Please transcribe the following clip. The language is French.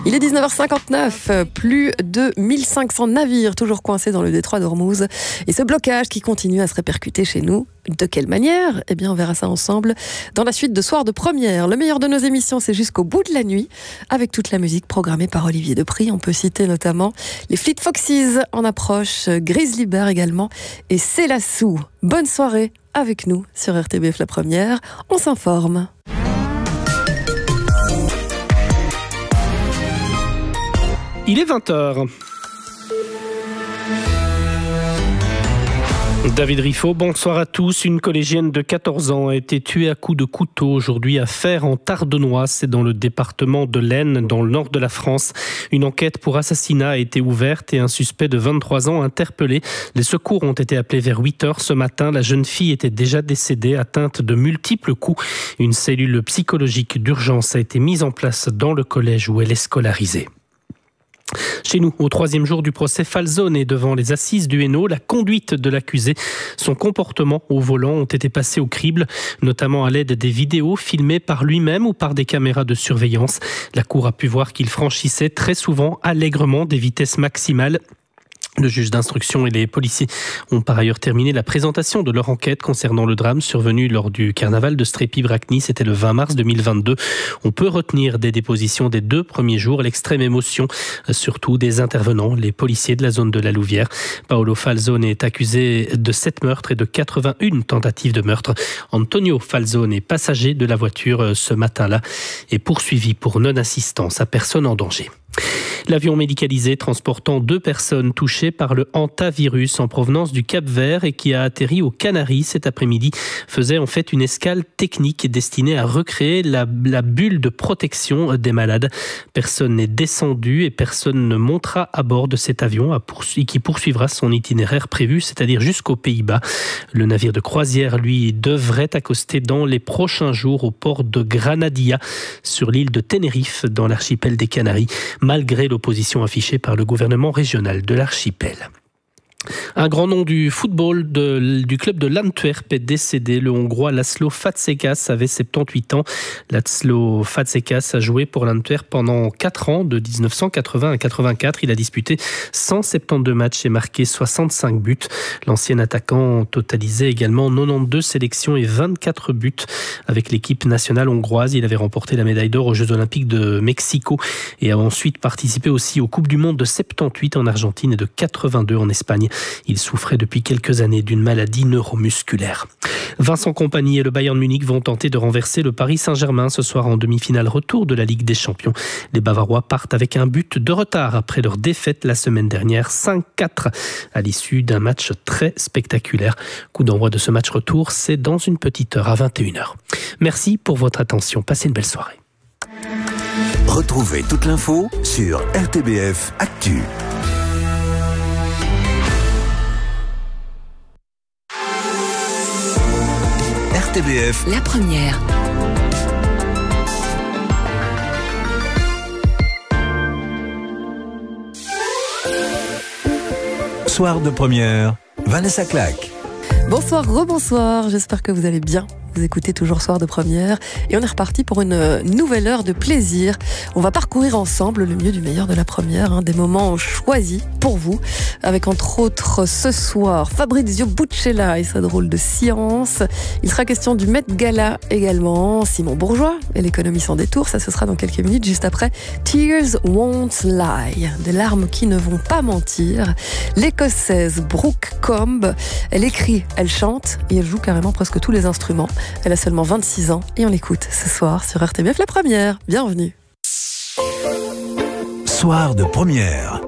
Il est 19h59, plus de 1500 navires toujours coincés dans le détroit d'Ormuz. Et ce blocage qui continue à se répercuter chez nous, de quelle manière ? Eh bien, on verra ça ensemble dans la suite de Soir de Première. Le meilleur de nos émissions, c'est jusqu'au bout de la nuit, avec toute la musique programmée par Olivier Depry. On peut citer notamment les Fleet Foxes en approche, Grizzly Bear également, et C'est la Sou. Bonne soirée avec nous sur RTBF La Première. On s'informe. Il est 20h. David Riffaut, bonsoir à tous. Une collégienne de 14 ans a été tuée à coups de couteau aujourd'hui à Fères en Tardenois. C'est dans le département de l'Aisne, dans le nord de la France. Une enquête pour assassinat a été ouverte et un suspect de 23 ans interpellé. Les secours ont été appelés vers 8h ce matin. La jeune fille était déjà décédée, atteinte de multiples coups. Une cellule psychologique d'urgence a été mise en place dans le collège où elle est scolarisée. Chez nous, au 3e jour du procès Falzone et devant les assises du Hainaut, la conduite de l'accusé, son comportement au volant ont été passés au crible, notamment à l'aide des vidéos filmées par lui-même ou par des caméras de surveillance. La cour a pu voir qu'il franchissait très souvent allègrement des vitesses maximales. Le juge d'instruction et les policiers ont par ailleurs terminé la présentation de leur enquête concernant le drame survenu lors du carnaval de Strépy-Bracny. C'était le 20 mars 2022. On peut retenir des dépositions des 2 premiers jours, l'extrême émotion, surtout des intervenants, les policiers de la zone de la Louvière. Paolo Falzone est accusé de 7 meurtres et de 81 tentatives de meurtre. Antonio Falzone est passager de la voiture ce matin-là et poursuivi pour non-assistance à personne en danger. L'avion médicalisé transportant 2 personnes touchées par le hantavirus en provenance du Cap-Vert et qui a atterri aux Canaries cet après-midi faisait en fait une escale technique destinée à recréer la bulle de protection des malades. Personne n'est descendu et personne ne montera à bord de cet avion qui poursuivra son itinéraire prévu, c'est-à-dire jusqu'aux Pays-Bas. Le navire de croisière, lui, devrait accoster dans les prochains jours au port de Granadilla, sur l'île de Tenerife, dans l'archipel des Canaries, malgré l'opposition affichée par le gouvernement régional de l'archipel. Un grand nom du football du club de l'Antwerp est décédé. Le Hongrois László Fazekas avait 78 ans. László Fazekas a joué pour l'Antwerp pendant 4 ans, de 1980 à 84. Il a disputé 172 matchs et marqué 65 buts. L'ancien attaquant totalisait également 92 sélections et 24 buts avec l'équipe nationale hongroise. Il avait remporté la médaille d'or aux Jeux Olympiques de Mexico et a ensuite participé aussi aux Coupes du Monde de 78 en Argentine et de 82 en Espagne. Il souffrait depuis quelques années d'une maladie neuromusculaire. Vincent Kompany et le Bayern Munich vont tenter de renverser le Paris Saint-Germain ce soir en demi-finale retour de la Ligue des Champions. Les Bavarois partent avec un but de retard après leur défaite la semaine dernière, 5-4, à l'issue d'un match très spectaculaire. Coup d'envoi de ce match retour, c'est dans une petite heure à 21h. Merci pour votre attention. Passez une belle soirée. Retrouvez toute l'info sur RTBF Actu. RTBF La Première. Soir de Première, Vanessa Claque. Bonsoir, rebonsoir, j'espère que vous allez bien. Vous écoutez toujours Soir de Première et on est reparti pour une nouvelle heure de plaisir. On va parcourir ensemble le mieux du meilleur de la première, des moments choisis pour vous, avec entre autres ce soir Fabrizio Buccella et sa drôle de science. Il sera question du Met Gala également, Simon Bourgeois et l'économie sans détour, ça ce sera dans quelques minutes, juste après Tears Won't Lie, des larmes qui ne vont pas mentir. L'Écossaise Brooke Combe, elle écrit, elle chante et elle joue carrément presque tous les instruments. Elle a seulement 26 ans et on l'écoute ce soir sur RTBF La Première. Bienvenue. Soir de Première.